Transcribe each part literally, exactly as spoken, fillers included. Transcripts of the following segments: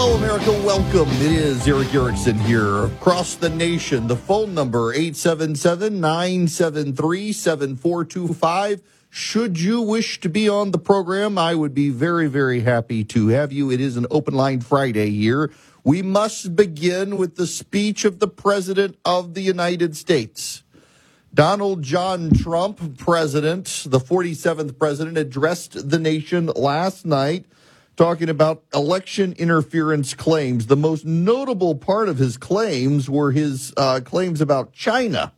Hello, America. Welcome. It is Eric Erickson here across the nation. The phone number, eight seven seven, nine seven three, seven four two five. Should you wish to be on the program, I would be very, very happy to have you. It is an open line Friday here. We must begin with the speech of the President of the United States. Donald John Trump, President, the forty-seventh President, addressed the nation last night talking about election interference claims. The most notable part of his claims were his uh, claims about China.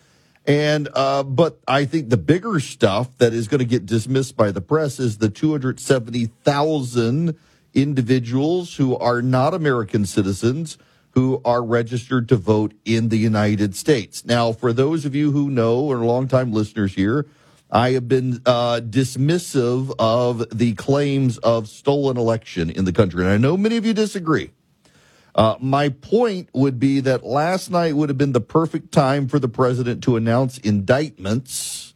And uh, but I think the bigger stuff that is going to get dismissed by the press is the two hundred seventy thousand individuals who are not American citizens who are registered to vote in the United States. Now, for those of you who know or longtime listeners here, I have been uh, dismissive of the claims of stolen election in the country. And I know many of you disagree. Uh, my point would be that last night would have been the perfect time for the president to announce indictments.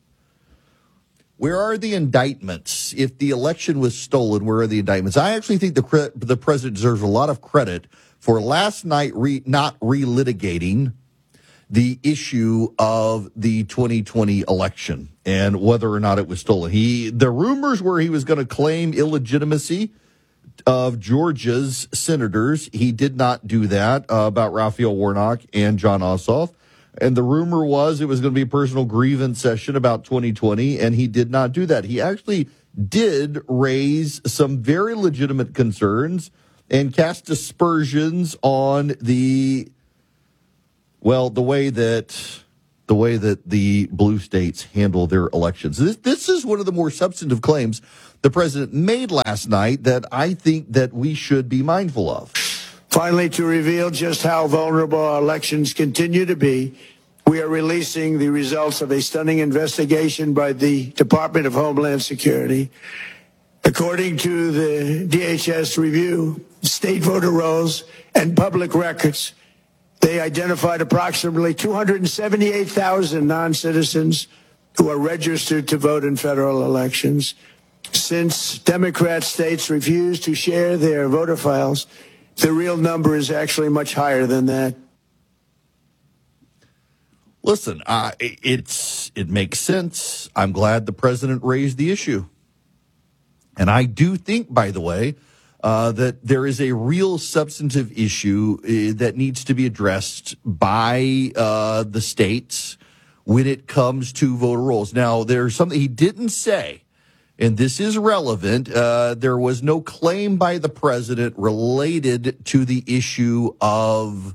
Where are the indictments? If the election was stolen, where are the indictments? I actually think the cre- the president deserves a lot of credit for last night re- not relitigating the issue of the twenty twenty election and whether or not it was stolen. He, the rumors were he was going to claim illegitimacy of Georgia's senators. He did not do that uh, about Raphael Warnock and Jon Ossoff. And the rumor was it was going to be a personal grievance session about twenty twenty, and he did not do that. He actually did raise some very legitimate concerns and cast aspersions on the Well, the way that the way that the blue states handle their elections. This, this is one of the more substantive claims the president made last night that I think that we should be mindful of. Finally, to reveal just how vulnerable our elections continue to be, we are releasing the results of a stunning investigation by the Department of Homeland Security. According to the D H S review, state voter rolls and public records, they identified approximately two hundred seventy-eight thousand non-citizens who are registered to vote in federal elections. Since Democrat states refuse to share their voter files, the real number is actually much higher than that. Listen, uh, it's it makes sense. I'm glad the president raised the issue. And I do think, by the way, Uh, that there is a real substantive issue uh, that needs to be addressed by uh, the states when it comes to voter rolls. Now, there's something he didn't say, and this is relevant. Uh, there was no claim by the president related to the issue of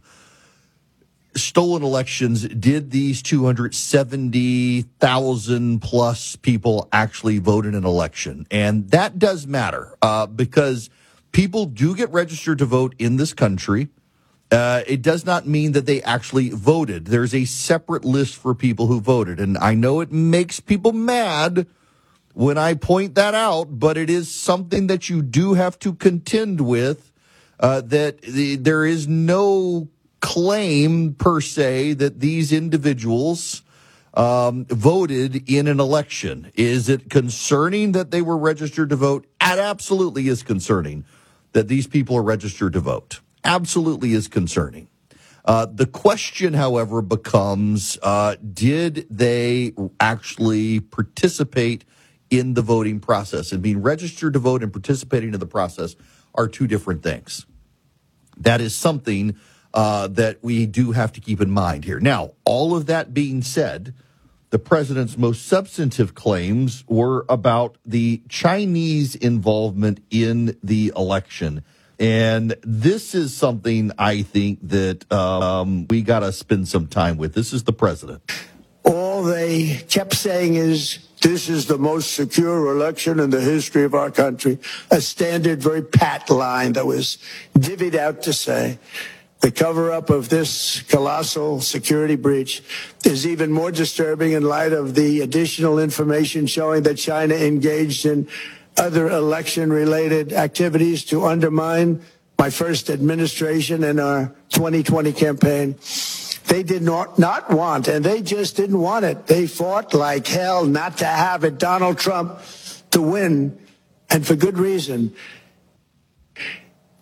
stolen elections. Did these two hundred seventy thousand plus people actually vote in an election? And that does matter uh, because people do get registered to vote in this country. Uh, it does not mean that they actually voted. There's a separate list for people who voted. And I know it makes people mad when I point that out, but it is something that you do have to contend with, uh, that the, there is no claim per se that these individuals um, voted in an election. Is it concerning that they were registered to vote? It absolutely is concerning that these people are registered to vote. Absolutely is concerning. Uh, the question, however, becomes, uh, did they actually participate in the voting process? And being registered to vote and participating in the process are two different things. That is something uh, that we do have to keep in mind here. Now, all of that being said, the president's most substantive claims were about the Chinese involvement in the election. And this is something I think that um, we got to spend some time with. This is the president. All they kept saying is, this is the most secure election in the history of our country. A standard, very pat line that was divvied out to say, the cover-up of this colossal security breach is even more disturbing in light of the additional information showing that China engaged in other election-related activities to undermine my first administration and our twenty twenty campaign. They did not, not want, and they just didn't want it. They fought like hell not to have it, Donald Trump, to win, and for good reason.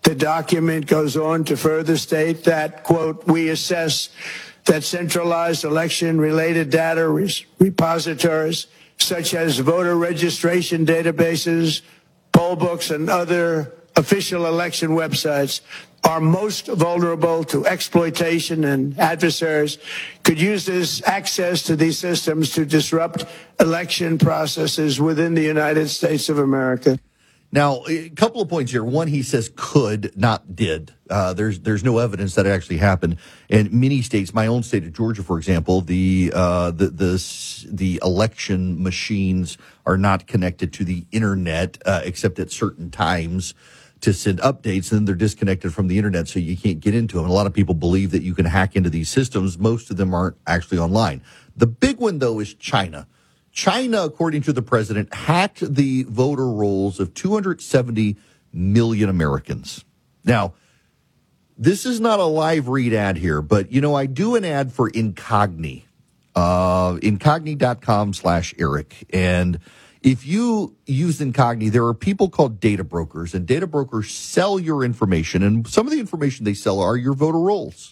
The document goes on to further state that, quote, we assess that centralized election-related data repositories, such as voter registration databases, poll books, and other official election websites, are most vulnerable to exploitation, and adversaries could use this access to these systems to disrupt election processes within the United States of America. Now, a couple of points here. One, he says could, not did. Uh, there's there's no evidence that it actually happened. And many states, my own state of Georgia, for example, the uh, the the the election machines are not connected to the internet uh, except at certain times to send updates, and then they're disconnected from the internet, so you can't get into them. And a lot of people believe that you can hack into these systems. Most of them aren't actually online. The big one, though, is China. China, according to the president, hacked the voter rolls of two hundred seventy million Americans. Now, this is not a live read ad here, but, you know, I do an ad for Incogni, uh, incogni.com slash Eric. And if you use Incogni, there are people called data brokers, and data brokers sell your information. And some of the information they sell are your voter rolls.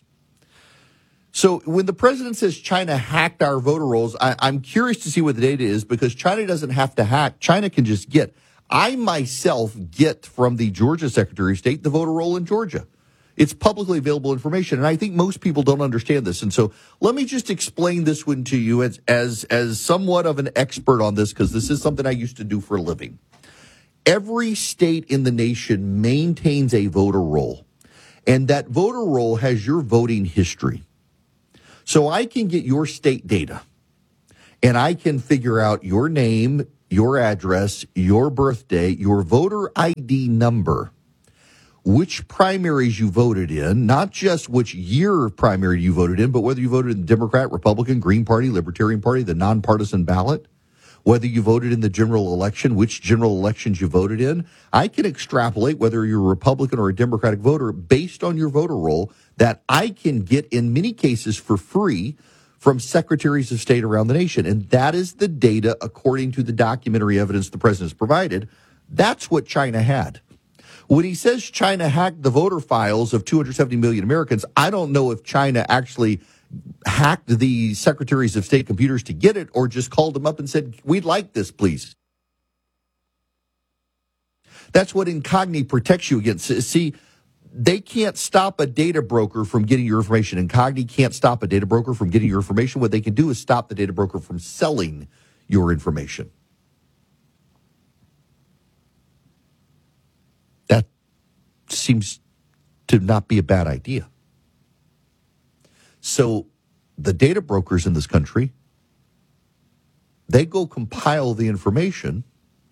So when the president says China hacked our voter rolls, I, I'm curious to see what the data is, because China doesn't have to hack. China can just get. I myself get from the Georgia Secretary of State the voter roll in Georgia. It's publicly available information, and I think most people don't understand this. And so let me just explain this one to you as as, as somewhat of an expert on this, because this is something I used to do for a living. Every state in the nation maintains a voter roll, and that voter roll has your voting history. So I can get your state data, and I can figure out your name, your address, your birthday, your voter I D number, which primaries you voted in, not just which year of primary you voted in, but whether you voted in the Democrat, Republican, Green Party, Libertarian Party, the nonpartisan ballot, whether you voted in the general election, which general elections you voted in. I can extrapolate whether you're a Republican or a Democratic voter based on your voter roll that I can get in many cases for free from secretaries of state around the nation. And that is the data, according to the documentary evidence the president has provided. That's what China had. When he says China hacked the voter files of two hundred seventy million Americans, I don't know if China actually hacked the secretaries of state computers to get it, or just called them up and said, we'd like this, please. That's what Incogni protects you against. See, they can't stop a data broker from getting your information. Incogni can't stop a data broker from getting your information. What they can do is stop the data broker from selling your information. That seems to not be a bad idea. So the data brokers in this country, they go compile the information,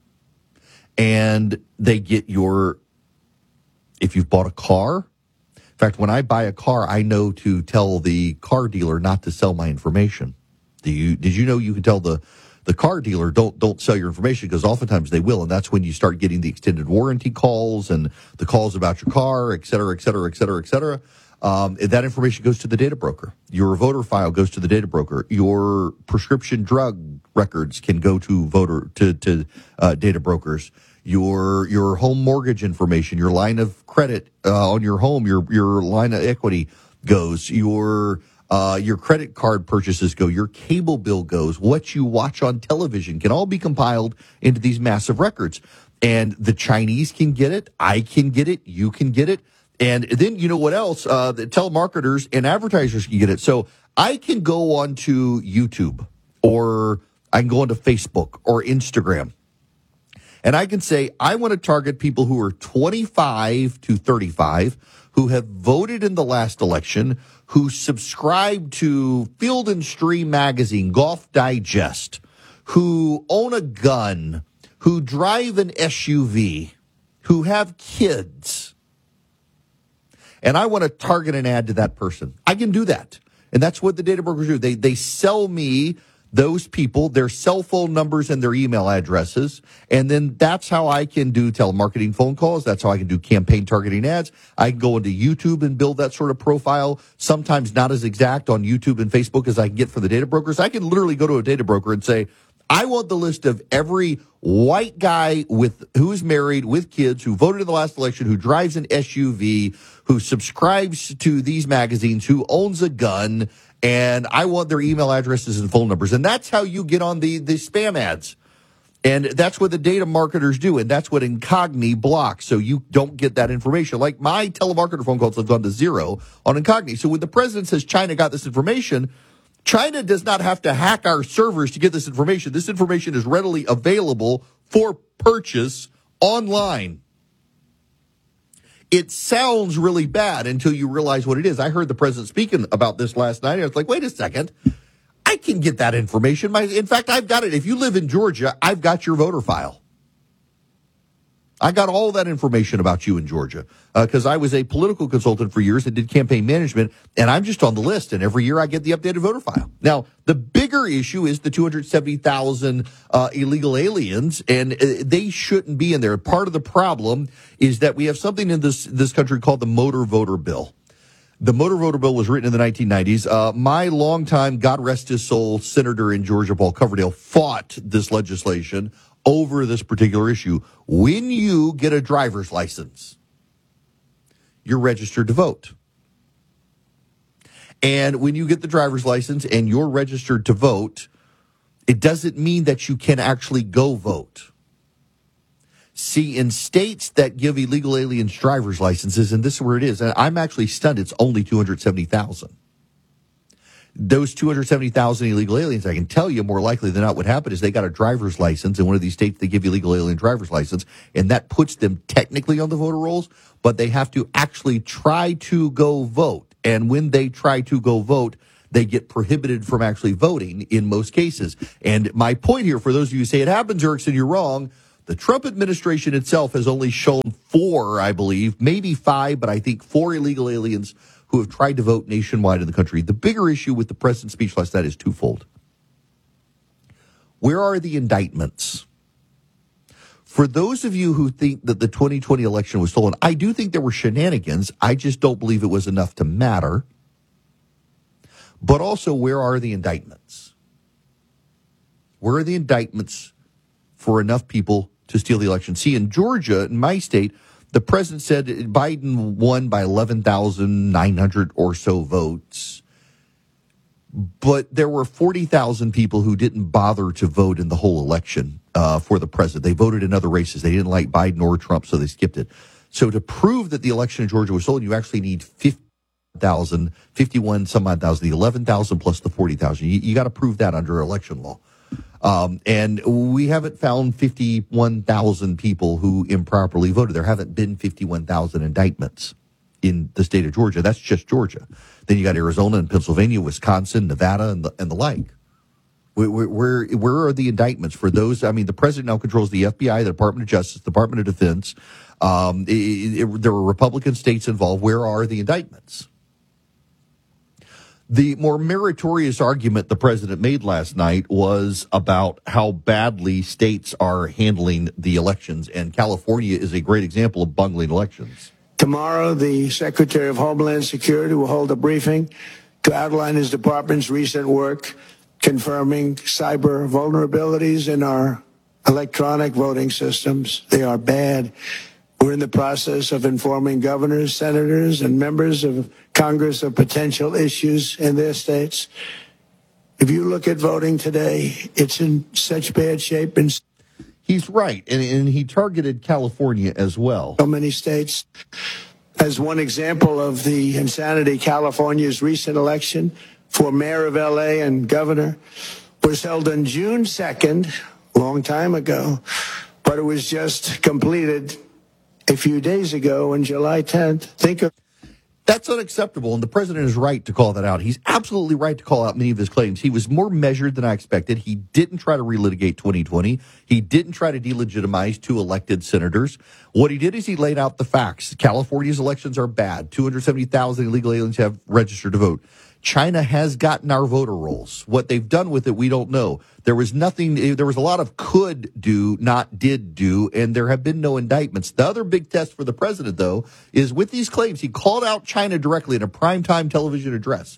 and they get your, if you've bought a car. In fact, when I buy a car, I know to tell the car dealer not to sell my information. Do you, did you know you can tell the, the car dealer, don't, don't sell your information, because oftentimes they will. And that's when you start getting the extended warranty calls and the calls about your car, et cetera, et cetera, et cetera, et cetera. Um, that information goes to the data broker. Your voter file goes to the data broker. Your prescription drug records can go to voter to to uh, data brokers. Your your home mortgage information, your line of credit uh, on your home, your your line of equity goes. Your uh, your credit card purchases go. Your cable bill goes. What you watch on television can all be compiled into these massive records. And the Chinese can get it. I can get it. You can get it. And then, you know what else? Uh, the telemarketers and advertisers can get it. So I can go onto YouTube, or I can go onto Facebook or Instagram, and I can say, I want to target people who are twenty-five to thirty-five, who have voted in the last election, who subscribe to Field and Stream magazine, Golf Digest, who own a gun, who drive an S U V, who have kids. And I want to target an ad to that person. I can do that. And that's what the data brokers do. They they sell me those people, their cell phone numbers and their email addresses. And then that's how I can do telemarketing phone calls. That's how I can do campaign targeting ads. I can go into YouTube and build that sort of profile. Sometimes not as exact on YouTube and Facebook as I can get for the data brokers. I can literally go to a data broker and say, I want the list of every white guy with who's married with kids who voted in the last election, who drives an S U V, who subscribes to these magazines, who owns a gun, and I want their email addresses and phone numbers. And that's how you get on the, the spam ads. And that's what the data marketers do, and that's what Incogni blocks, so you don't get that information. Like, my telemarketer phone calls have gone to zero on Incogni. So when the president says China got this information, China does not have to hack our servers to get this information. This information is readily available for purchase online. It sounds really bad until you realize what it is. I heard the president speaking about this last night. I was like, wait a second. I can get that information. My, in fact, I've got it. If you live in Georgia, I've got your voter file. I got all that information about you in Georgia because uh, I was a political consultant for years and did campaign management, and I'm just on the list, and every year I get the updated voter file. Now, the bigger issue is the two hundred seventy thousand uh, illegal aliens, and uh, they shouldn't be in there. Part of the problem is that we have something in this, this country called the Motor Voter Bill. The Motor Voter Bill was written in the nineteen nineties. Uh, my longtime, God rest his soul, senator in Georgia, Paul Coverdale, fought this legislation over this particular issue. When you get a driver's license, you're registered to vote. And when you get the driver's license and you're registered to vote, it doesn't mean that you can actually go vote. See, in states that give illegal aliens driver's licenses, and this is where it is, and I'm actually stunned, it's only two hundred seventy thousand. Those two hundred seventy thousand illegal aliens, I can tell you more likely than not what happened is they got a driver's license in one of these states. They give illegal alien driver's license, and that puts them technically on the voter rolls, but they have to actually try to go vote. And when they try to go vote, they get prohibited from actually voting in most cases. And my point here, for those of you who say it happens, Erickson, you're wrong. The Trump administration itself has only shown four, I believe, maybe five, but I think four illegal aliens who have tried to vote nationwide in the country. The bigger issue with the president's speech last night is twofold. Where are the indictments? For those of you who think that the twenty twenty election was stolen, I do think there were shenanigans. I just don't believe it was enough to matter. But also, where are the indictments? Where are the indictments for enough people to steal the election? See, in Georgia, in my state, the president said Biden won by eleven thousand nine hundred or so votes. But there were forty thousand people who didn't bother to vote in the whole election uh, for the president. They voted in other races. They didn't like Biden or Trump, so they skipped it. So to prove that the election in Georgia was stolen, you actually need fifty thousand, fifty-one some odd thousand, the eleven thousand plus the forty thousand. You, you got to prove that under election law. Um, and we haven't found fifty-one thousand people who improperly voted. There haven't been fifty-one thousand indictments in the state of Georgia. That's just Georgia. Then you got Arizona and Pennsylvania, Wisconsin, Nevada, and the, and the like. Where, where, where are the indictments for those? I mean, the president now controls the F B I, the Department of Justice, the Department of Defense. Um, it, it, there were Republican states involved. Where are the indictments? The more meritorious argument the president made last night was about how badly states are handling the elections, and California is a great example of bungling elections. Tomorrow, the Secretary of Homeland Security will hold a briefing to outline his department's recent work confirming cyber vulnerabilities in our electronic voting systems. They are bad. We're in the process of informing governors, senators, and members of Congress of potential issues in their states. If you look at voting today, it's in such bad shape in He's right, and, and he targeted California as well. So many states. As one example of the insanity, California's recent election for mayor of L A and governor was held on June second, a long time ago, but it was just completed a few days ago on July tenth. Think of That's unacceptable, and the president is right to call that out. He's absolutely right to call out many of his claims. He was more measured than I expected. He didn't try to relitigate twenty twenty. He didn't try to delegitimize two elected senators. What he did is he laid out the facts. California's elections are bad. two hundred seventy thousand illegal aliens have registered to vote. China has gotten our voter rolls. What they've done with it, we don't know. There was nothing, there was a lot of could do, not did do, and there have been no indictments. The other big test for the president, though, is with these claims. He called out China directly in a primetime television address.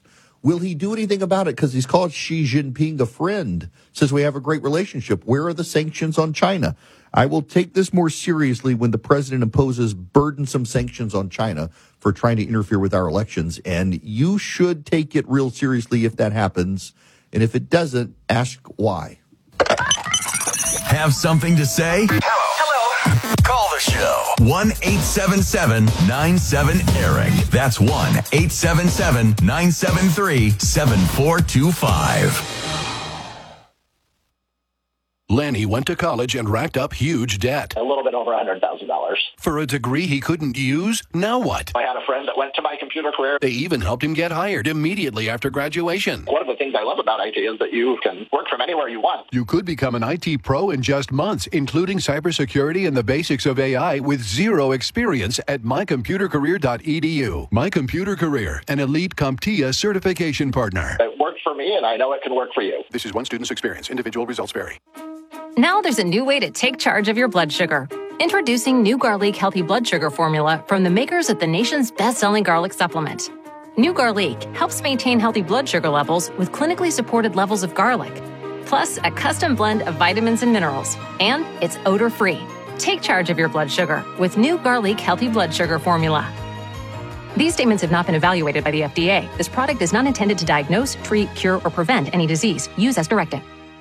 Will he do anything about it? Because he's called Xi Jinping a friend, says we have a great relationship. Where are the sanctions on China? I will take this more seriously when the president imposes burdensome sanctions on China for trying to interfere with our elections. And you should take it real seriously if that happens. And if it doesn't, ask why. Have something to say? Hello. Hello. Call the show. one eight seven seven nine seven Eric. That's one eight seven seven nine seven three seven four two five. Lenny went to college and racked up huge debt. A little bit over one hundred thousand dollars. For a degree he couldn't use? Now what? I had a friend that went to my computer career. They even helped him get hired immediately after graduation. One of the things I love about I T is that you can work from anywhere you want. You could become an I T pro in just months, including cybersecurity and the basics of A I with zero experience at my computer career dot e d u. My Computer Career, an elite CompTIA certification partner. It worked for me, and I know it can work for you. This is one student's experience. Individual results vary. Now there's a new way to take charge of your blood sugar. Introducing New Garlic Healthy Blood Sugar Formula from the makers of the nation's best-selling garlic supplement. New Garlic helps maintain healthy blood sugar levels with clinically supported levels of garlic, plus a custom blend of vitamins and minerals, and it's odor-free. Take charge of your blood sugar with New Garlic Healthy Blood Sugar Formula. These statements have not been evaluated by the F D A. This product is not intended to diagnose, treat, cure, or prevent any disease. Use as directed.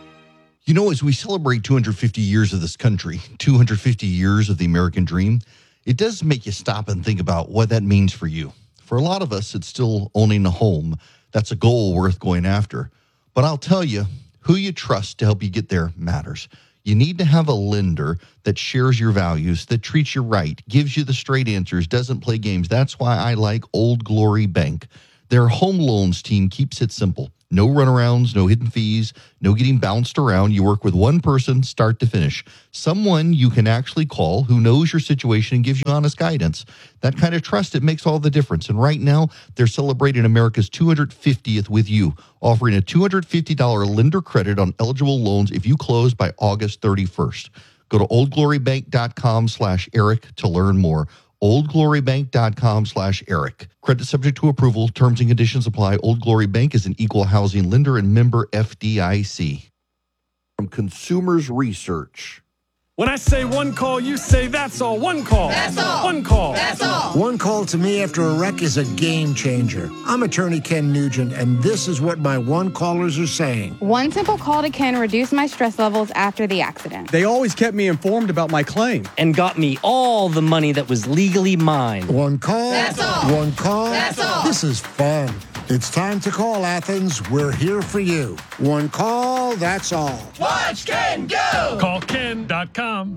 You know, as we celebrate two hundred fifty years of this country, two hundred fifty years of the American dream, it does make you stop and think about what that means for you. For a lot of us, it's still owning a home. That's a goal worth going after. But I'll tell you, who you trust to help you get there matters. You need to have a lender that shares your values, that treats you right, gives you the straight answers, doesn't play games. That's why I like Old Glory Bank. Their home loans team keeps it simple. No runarounds, no hidden fees, no getting bounced around. You work with one person, start to finish. Someone you can actually call who knows your situation and gives you honest guidance. That kind of trust, it makes all the difference. And right now, they're celebrating America's two hundred fiftieth with you, offering a two hundred fifty dollars lender credit on eligible loans if you close by August thirty-first. Go to oldglorybank.com slash Eric to learn more. oldglorybank.com slash Eric. Credit subject to approval. Terms and conditions apply. Old Glory Bank is an equal housing lender and member F D I C. From Consumers Research. When I say one call, you say that's all. One call. That's all. One call. That's all. One call to me after a wreck is a game changer. I'm attorney Ken Nugent, and this is what my one callers are saying. One simple call to Ken reduced my stress levels after the accident. They always kept me informed about my claim. And got me all the money that was legally mine. One call. That's all. One call. That's all. This is fun. It's time to call, Athens. We're here for you. One call, that's all. Watch Ken go! Call ken dot com.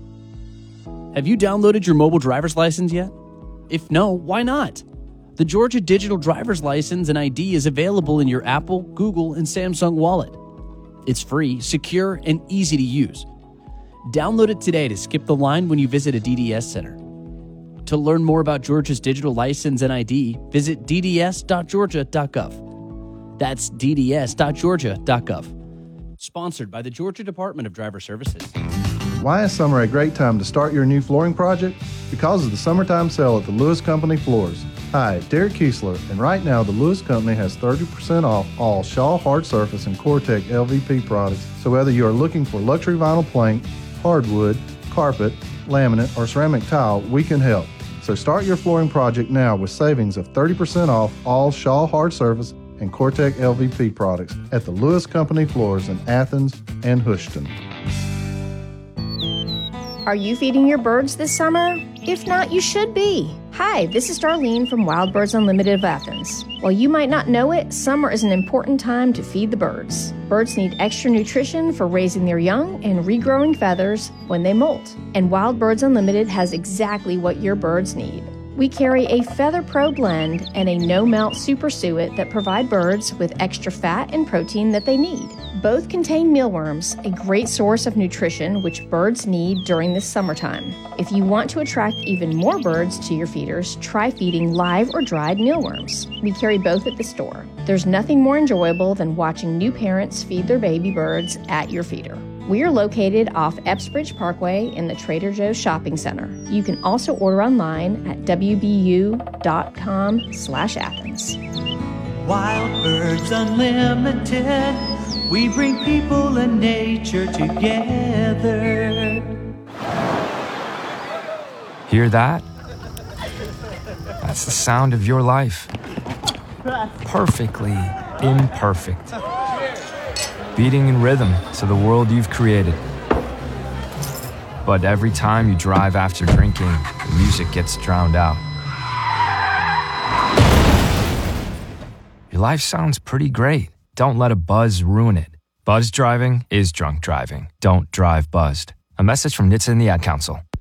Have you downloaded your mobile driver's license yet? If no, why not? The Georgia Digital Driver's License and I D is available in your Apple, Google, and Samsung wallet. It's free, secure, and easy to use. Download it today to skip the line when you visit a D D S center. To learn more about Georgia's digital license and I D, visit d d s dot georgia dot gov. That's d d s dot georgia dot gov. Sponsored by the Georgia Department of Driver Services. Why is summer a great time to start your new flooring project? Because of the summertime sale at the Lewis Company Floors. Hi, Derek Kiesler, and right now the Lewis Company has thirty percent off all Shaw Hard Surface and Cortec L V P products. So whether you are looking for luxury vinyl plank, hardwood, carpet, laminate, or ceramic tile, we can help. So start your flooring project now with savings of thirty percent off all Shaw Hard Surface and Cortec L V P products at the Lewis Company Floors in Athens and Houston. Are you feeding your birds this summer? If not, you should be. Hi, this is Darlene from Wild Birds Unlimited of Athens. While you might not know it, summer is an important time to feed the birds. Birds need extra nutrition for raising their young and regrowing feathers when they molt. And Wild Birds Unlimited has exactly what your birds need. We carry a Feather Pro blend and a no-melt super suet that provide birds with extra fat and protein that they need. Both contain mealworms, a great source of nutrition which birds need during this summertime. If you want to attract even more birds to your feeders, try feeding live or dried mealworms. We carry both at the store. There's nothing more enjoyable than watching new parents feed their baby birds at your feeder. We are located off Epsbridge Parkway in the Trader Joe's Shopping Center. You can also order online at w b u dot com slash Athens. Wild Birds Unlimited, we bring people and nature together. Hear that? That's the sound of your life. Perfectly imperfect. Beating in rhythm to the world you've created. But every time you drive after drinking, the music gets drowned out. Your life sounds pretty great. Don't let a buzz ruin it. Buzz driving is drunk driving. Don't drive buzzed. A message from N H T S A and the Ad Council.